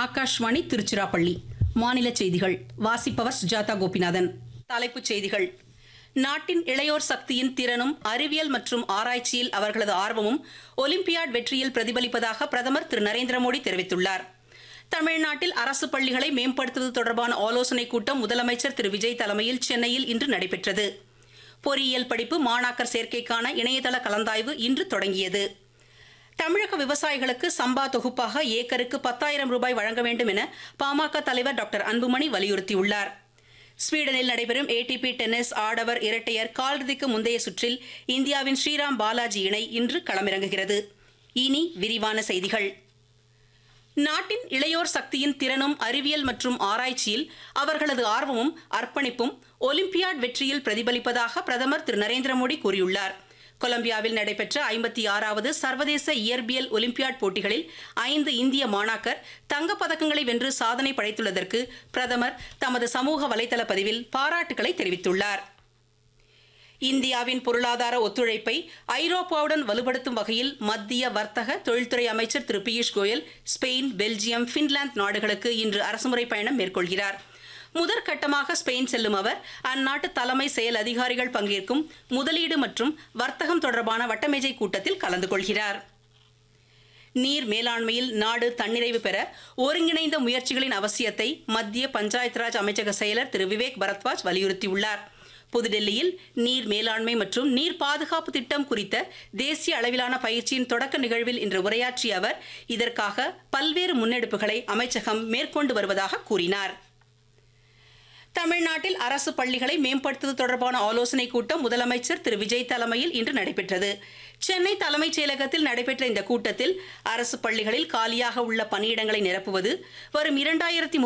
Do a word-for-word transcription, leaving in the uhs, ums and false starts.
ஆகாஷ்வாணி திருச்சிராப்பள்ளி. மாநில செய்திகள் வாசிப்பவர் சுஜாதா கோபிநாதன். தலைப்புச் செய்திகள். நாட்டின் இளையோர் சக்தியின் திறனும் அறிவியல் மற்றும் ஆராய்ச்சியில் அவர்களது ஆர்வமும் ஒலிம்பியாட் வெற்றியில் பிரதிபலிப்பதாக பிரதமர் திரு நரேந்திர மோடி தெரிவித்துள்ளார். தமிழ்நாட்டில் அரசு பள்ளிகளை மேம்படுத்துவது தொடர்பான ஆலோசனைக் கூட்டம் முதலமைச்சர் திரு விஜய் தலைமையில் சென்னையில் இன்று நடைபெற்றது. பொறியியல் படிப்பு மாணாக்கர் சேர்க்கைக்கான இணையதள கலந்தாய்வு இன்று தொடங்கியது. தமிழக விவசாயிகளுக்கு சம்பா தொகுப்பாக ஏக்கருக்கு பத்தாயிரம் ரூபாய் வழங்க வேண்டும் என பாமக தலைவர் டாக்டர் அன்புமணி வலியுறுத்தியுள்ளார். ஸ்வீடனில் நடைபெறும் ஏடிபி டென்னிஸ் ஆடவர் இரட்டையர் காலிறுதிக்கு முந்தைய சுற்றில் இந்தியாவின் ஸ்ரீராம் பாலாஜி இணை இன்று களமிறங்குகிறது. இனி விரிவான செய்திகள். நாட்டின் இளையோர் சக்தியின் திறனும் அறிவியல் மற்றும் ஆராய்ச்சியில் அவர்களது ஆர்வமும் அர்ப்பணிப்பும் ஒலிம்பியாட் வெற்றியில் பிரதிபலிப்பதாக பிரதமர் திரு நரேந்திர மோடி கூறியுள்ளார். கொலம்பியாவில் நடைபெற்ற ஐம்பத்தி ஆறாவது சர்வதேச இயற்பியல் ஒலிம்பியாட் போட்டிகளில் ஐந்து இந்திய மாணாக்கர் தங்கப் பதக்கங்களை வென்று சாதனை படைத்துள்ளதற்கு பிரதமர் தமது சமூக வலைதள பதிவில் பாராட்டுகளை தெரிவித்துள்ளார். இந்தியாவின் பொருளாதார ஒத்துழைப்பை ஐரோப்பாவுடன் வலுப்படுத்தும் வகையில் மத்திய வர்த்தக தொழில்துறை அமைச்சர் திரு Piyush Goyal Spain, Belgium, Finland நாடுகளுக்கு இன்று அரசுமுறை பயணம் மேற்கொள்கிறார். முதற்கட்டமாக ஸ்பெயின் செல்லும் அவர் அந்நாட்டு தலைமை செயல் அதிகாரிகள் பங்கேற்கும் முதலீடு மற்றும் வர்த்தகம் தொடர்பான வட்டமேஜை கூட்டத்தில் கலந்து கொள்கிறார். நீர் மேலாண்மையில் நாடு தன்னிறைவு பெற ஒருங்கிணைந்த முயற்சிகளின் அவசியத்தை மத்திய பஞ்சாயத் ராஜ் அமைச்சக செயலர் திரு விவேக் பரத்வாஜ் வலியுறுத்தியுள்ளார். புதுடெல்லியில் நீர் மேலாண்மை மற்றும் நீர் பாதுகாப்பு திட்டம் குறித்த தேசிய அளவிலான பயிற்சியின் தொடக்க நிகழ்வில் இன்று உரையாற்றிய அவர் இதற்காக பல்வேறு முன்னெடுப்புகளை அமைச்சகம் மேற்கொண்டு வருவதாக கூறினார். தமிழ்நாட்டில் அரசு பள்ளிகளை மேம்படுத்துவது தொடர்பான ஆலோசனைக் கூட்டம் முதலமைச்சர் திரு விஜய் தலைமையில் இன்று நடைபெற்றது. சென்னை தலைமைச் செயலகத்தில் நடைபெற்ற இந்த கூட்டத்தில் அரசு பள்ளிகளில் காலியாக உள்ள பணியிடங்களை நிரப்புவது, வரும் இரண்டாயிரத்தி